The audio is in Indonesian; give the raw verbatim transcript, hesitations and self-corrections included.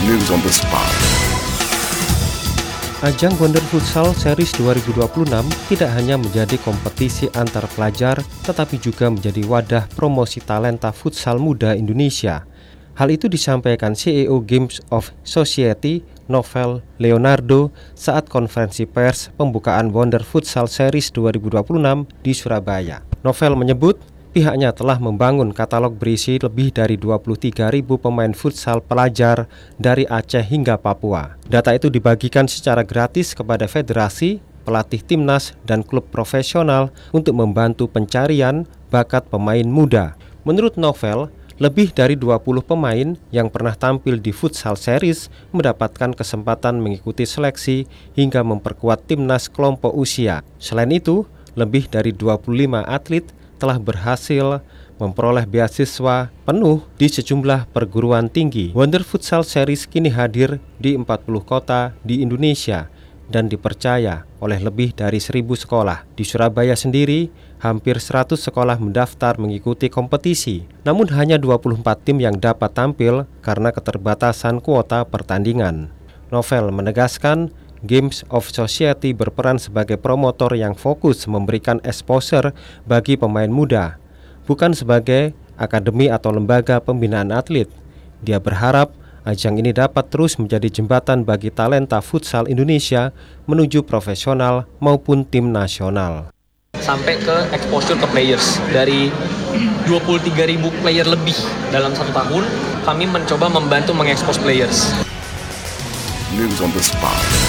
News on the spot. Ajang Wonder Futsal Series dua ribu dua puluh enam tidak hanya menjadi kompetisi antar pelajar, tetapi juga menjadi wadah promosi talenta futsal muda Indonesia. Hal itu disampaikan C E O Games of Society, Novel Leonardo, saat konferensi pers pembukaan Wonder Futsal Series dua ribu dua puluh enam di Surabaya. Novel menyebut, pihaknya telah membangun katalog berisi lebih dari dua puluh tiga ribu pemain futsal pelajar dari Aceh hingga Papua. Data itu dibagikan secara gratis kepada federasi, pelatih timnas, dan klub profesional untuk membantu pencarian bakat pemain muda. Menurut Novel, lebih dari dua puluh pemain yang pernah tampil di Futsal Series mendapatkan kesempatan mengikuti seleksi hingga memperkuat timnas kelompok usia. Selain itu, lebih dari dua puluh lima atlet telah berhasil memperoleh beasiswa penuh di sejumlah perguruan tinggi. Wonder Futsal Series kini hadir di empat puluh kota di Indonesia dan dipercaya oleh lebih dari seribu sekolah. Di Surabaya sendiri, hampir seratus sekolah mendaftar mengikuti kompetisi. Namun hanya dua puluh empat tim yang dapat tampil karena keterbatasan kuota pertandingan. Novel menegaskan, Games of Society berperan sebagai promotor yang fokus memberikan exposure bagi pemain muda, bukan sebagai akademi atau lembaga pembinaan atlet. Dia berharap ajang ini dapat terus menjadi jembatan bagi talenta futsal Indonesia menuju profesional maupun tim nasional. Sampai ke exposure ke players. Dari dua puluh tiga ribu player lebih dalam satu tahun, kami mencoba membantu mengekspos players. News on the spot.